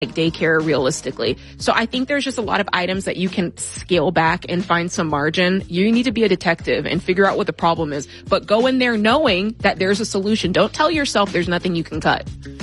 daycare realistically. So I think there's just a lot of items that you can scale back and find some margin. You need to be a detective and figure out what the problem is, but go in there knowing that there's a solution. Don't tell yourself there's nothing you can cut.